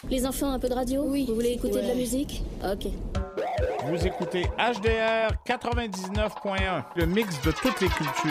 Les enfants, un peu de radio? Oui. Vous voulez écouter de la musique? Ok. Vous écoutez HDR 99.1, le mix de toutes les cultures.